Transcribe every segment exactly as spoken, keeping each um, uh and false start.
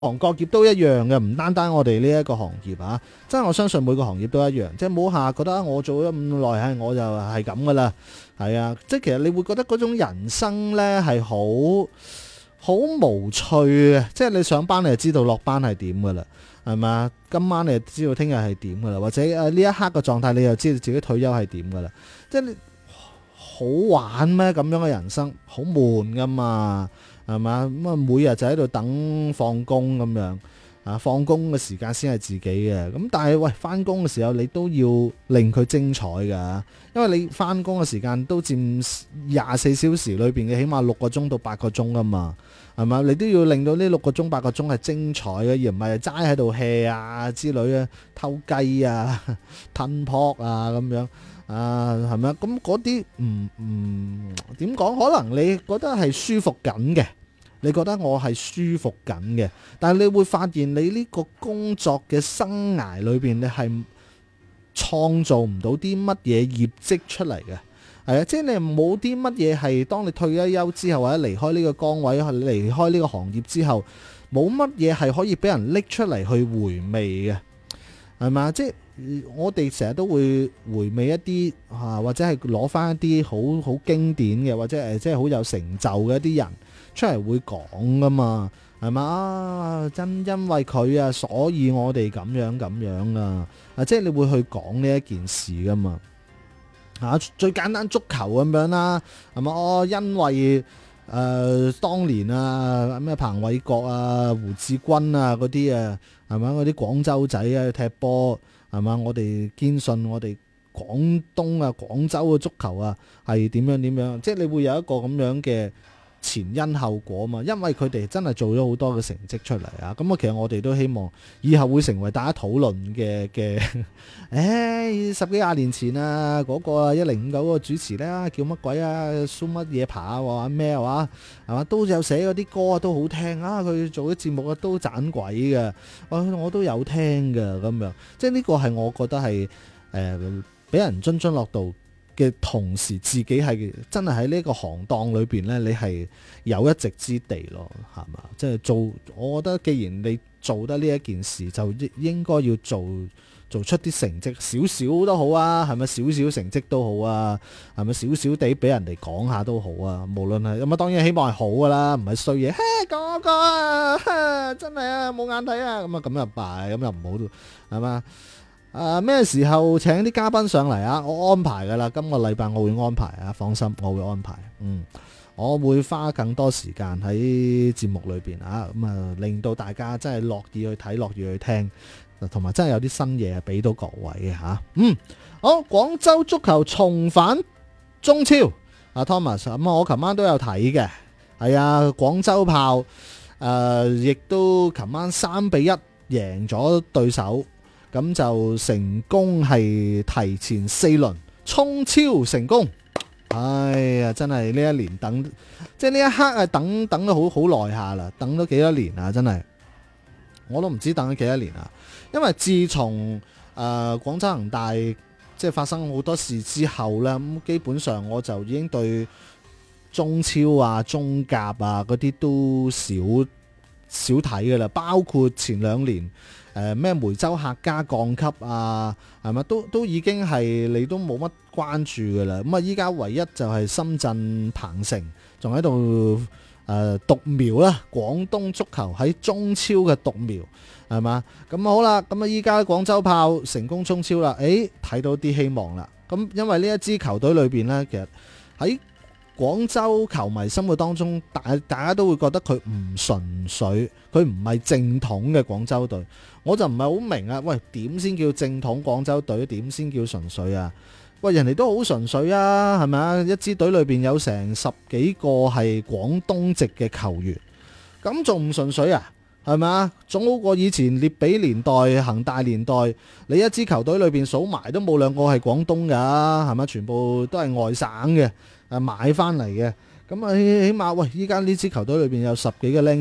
行各業都一樣嘅，唔單單我哋呢一個行業啊，真係我相信每個行業都一樣，即係冇下覺得啊我做咗咁耐，係我就係咁噶啦，係啊，即係其實你會覺得嗰種人生呢係好好無趣嘅，即係你上班你就知道落班係點噶啦，係嘛？今晚你就知道聽日係點噶啦，或者誒呢一刻嘅狀態你就知道自己退休係點噶啦，即係你好玩咩？咁樣嘅人生好悶噶嘛？係嘛？咁啊，每日就喺度等放工咁樣啊，放工嘅時間先係自己嘅。咁但係喂，翻工嘅時候你都要令佢精彩噶，因為你翻工嘅時間都佔廿四小時裏邊嘅起碼六個鐘到八個鐘啊嘛，係嘛？你都要令到呢六個鐘八個鐘係精彩嘅，而唔係齋喺度 hea 啊之類啊，偷雞啊、吞泡啊咁樣。啊，係咪？咁嗰啲唔唔點講？可能你覺得係舒服緊嘅，你覺得我係舒服緊嘅，但係你會發現你呢個工作嘅生涯裏邊，你係創造唔到啲乜嘢業績出嚟嘅。係啊，即係你冇啲乜嘢係當你退咗休之後或者離開呢個崗位，離開呢個行業之後，冇乜嘢係可以俾人拎出嚟去回味嘅，係嘛？即係。我哋成日都會回味一啲啊，或者係攞翻一啲好好經典嘅，或者誒即係好有成就嘅一啲人出嚟會講噶嘛，係嘛？啊，真因為佢啊，所以我哋咁樣咁樣啊，啊，即係你會去講呢一件事噶嘛？啊，最簡單足球咁樣啦，係嘛？哦，因為誒、呃、當年啊，咩彭偉國啊、胡志軍啊嗰啲啊，係嘛？嗰啲廣州仔啊踢波。係嘛？我哋堅信我哋廣東啊、廣州嘅足球啊係點樣點樣，即係你會有一個咁樣嘅前因後果嘛。因為佢哋真係做咗好多嘅成績出嚟啊。咁啊，其實我哋都希望以後會成為大家討論嘅嘅。誒，十幾廿年前啊，嗰個啊一零五九嗰個主持咧叫乜鬼啊？蘇乜嘢爬啊？話咩話？係嘛？都有寫嗰啲歌啊，都好聽啊！佢做啲節目啊，都盞鬼嘅。我我都有聽嘅咁樣，即係呢個係我覺得係誒俾人津津樂道嘅同時，自己係真係喺呢個行當裏邊呢，你係有一席之地咯，係嘛？即係做，我覺得既然你做得呢一件事，就應應該要做。做出啲成績，少少都好啊，係咪少少成績都好啊？係咪少少地俾人哋講下都好啊？無論係咁啊，當然希望係好噶啦，唔係衰嘢。嘿，講個啊，真係啊，冇眼睇啊，咁啊咁又敗，咁又唔好，係嘛？啊，咩時候請啲嘉賓上嚟啊？我安排噶啦，今個禮拜我會安排啊，放心，我會安排。嗯，我會花更多時間喺節目裏邊啊，咁啊令到大家真係樂意去睇，樂意去聽。同埋真係有啲新嘢俾到各位嘅吓，嗯，好，廣州足球重返中超，阿 Thomas 咁我琴晚都有睇嘅，係啊，廣州炮誒，亦都琴晚三比一贏咗對手，咁就成功係提前四輪衝超成功。哎呀，真係呢一年等，即係呢一刻係等等咗好好耐下啦，等咗幾多年啊，真係。我都唔知等咗幾多年啊！因為自從誒、呃、廣州恒大即係發生好多事之後咧，咁基本上我就已經對中超啊、中甲啊嗰啲都少少睇㗎啦。包括前兩年誒咩、呃、梅州客家降級啊，係咪都都已經係你都冇乜關注㗎啦。咁啊，依家唯一就係深圳鵬城仲喺度。誒獨苗啦，廣東足球喺中超嘅獨苗係嘛？咁好啦，咁啊依家廣州炮成功衝超啦，誒睇到啲希望啦。咁因為呢一支球隊裏邊呢，其實喺廣州球迷心目當中，大大家都會覺得佢唔純粹，佢唔係正統嘅廣州隊。我就唔係好明啊，喂，點先叫正統廣州隊？點先叫純粹啊？喂，人哋都好純粹啊，係咪啊？一支隊裏邊有成十幾個係廣東籍嘅球員，咁仲唔純粹啊？係咪啊？總好過以前列比年代、恒大年代，你一支球隊裏邊數埋都冇兩個係廣東㗎，係咪？全部都係外省嘅，誒買翻嚟嘅。咁啊，起碼喂，依家呢支球隊裏邊有十幾個僆仔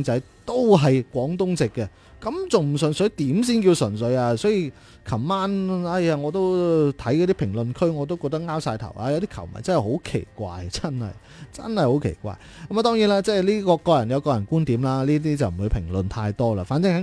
都係廣東籍嘅，咁仲唔純粹？點先叫純粹啊？所以琴晚哎呀，我都睇嗰啲評論區，我都覺得拗晒頭啊！有啲球迷真係好奇怪，真係真係好奇怪。咁啊，當然啦，即係呢個個人有個人觀點啦，呢啲就唔會評論太多啦。反正